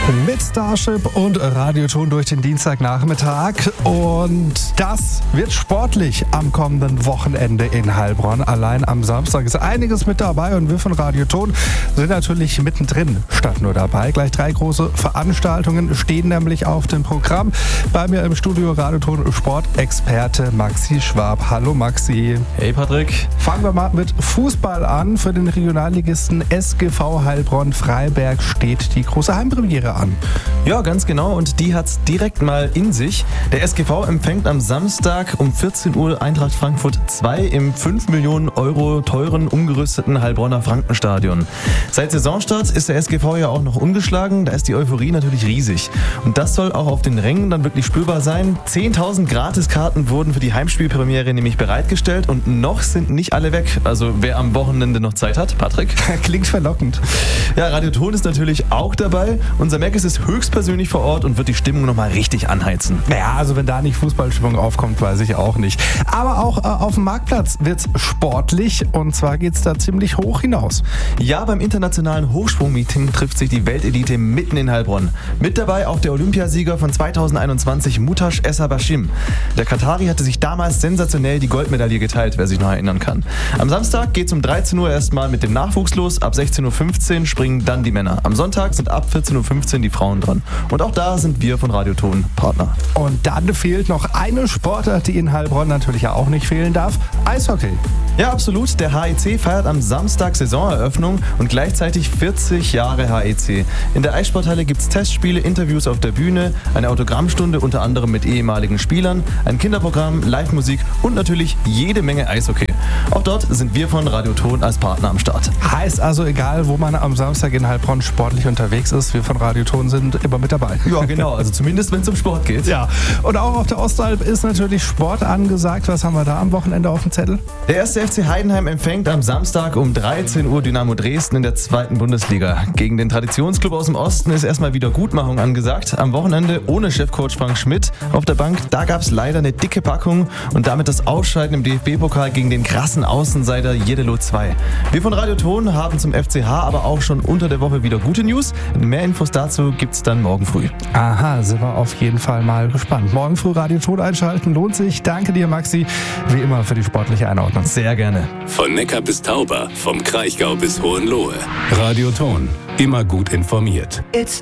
Mit Starship und Radioton durch den Dienstagnachmittag. Und das wird sportlich am kommenden Wochenende in Heilbronn. Allein am Samstag ist einiges mit dabei und wir von Radioton sind natürlich mittendrin statt nur dabei. Gleich 3 große Veranstaltungen stehen nämlich auf dem Programm. Bei mir im Studio Radioton Sportexperte Maxi Schwab. Hallo Maxi. Hey Patrick. Fangen wir mal mit Fußball an. Für den Regionalligisten SGV Heilbronn-Freiberg steht die große Heimpremiere an. Ja, ganz genau. Und die hat's direkt mal in sich. Der SGV empfängt am Samstag um 14 Uhr Eintracht Frankfurt 2 im 5 Millionen Euro teuren, umgerüsteten Heilbronner Frankenstadion. Seit Saisonstart ist der SGV ja auch noch ungeschlagen. Da ist die Euphorie natürlich riesig. Und das soll auch auf den Rängen dann wirklich spürbar sein. 10.000 Gratiskarten wurden für die Heimspielpremiere nämlich bereitgestellt und noch sind nicht alle weg. Also wer am Wochenende noch Zeit hat, Patrick? Klingt verlockend. Ja, Radioton ist natürlich auch dabei. Unser Mac ist höchstpersönlich vor Ort und wird die Stimmung nochmal richtig anheizen. Naja, also wenn da nicht Fußballstimmung aufkommt, weiß ich auch nicht. Aber auch auf dem Marktplatz wird's sportlich und zwar geht's da ziemlich hoch hinaus. Ja, beim internationalen Hochsprung-Meeting trifft sich die Weltelite mitten in Heilbronn. Mit dabei auch der Olympiasieger von 2021, Mutaş Esa-Başim. Der Katari hatte sich damals sensationell die Goldmedaille geteilt, wer sich noch erinnern kann. Am Samstag geht's um 13 Uhr erstmal mit dem Nachwuchs los. Ab 16.15 Uhr springen dann die Männer. Am Sonntag sind ab 14.15 Uhr die Frauen dran. Und auch da sind wir von Radioton Partner. Und dann fehlt noch eine Sportart, die in Heilbronn natürlich ja auch nicht fehlen darf. Eishockey. Ja, absolut. Der HEC feiert am Samstag Saisoneröffnung und gleichzeitig 40 Jahre HEC. In der Eissporthalle gibt es Testspiele, Interviews auf der Bühne, eine Autogrammstunde unter anderem mit ehemaligen Spielern, ein Kinderprogramm, Live-Musik und natürlich jede Menge Eishockey. Auch dort sind wir von Radioton als Partner am Start. Heißt also, egal wo man am Samstag in Heilbronn sportlich unterwegs ist, wir von Radioton sind immer mit dabei. Ja, genau. Also zumindest, wenn es um Sport geht. Ja. Und auch auf der Ostalb ist natürlich Sport angesagt. Was haben wir da am Wochenende auf dem Zettel? Der erste FC Heidenheim empfängt am Samstag um 13 Uhr Dynamo Dresden in der 2. Bundesliga. Gegen den Traditionsclub aus dem Osten ist erstmal Wiedergutmachung angesagt. Am Wochenende ohne Chefcoach Frank Schmidt auf der Bank. Da gab es leider eine dicke Packung und damit das Ausscheiden im DFB-Pokal gegen den krassen Außenseiter Jedelo 2. Wir von Radioton haben zum FCH aber auch schon unter der Woche wieder gute News. Mehr Infos dazu gibt's dann morgen früh. Aha, sind wir auf jeden Fall mal gespannt. Morgen früh Radioton einschalten, lohnt sich. Danke dir, Maxi, wie immer für die sportliche Einordnung. Sehr gerne. Von Neckar bis Tauber, vom Kraichgau bis Hohenlohe. Radioton, immer gut informiert.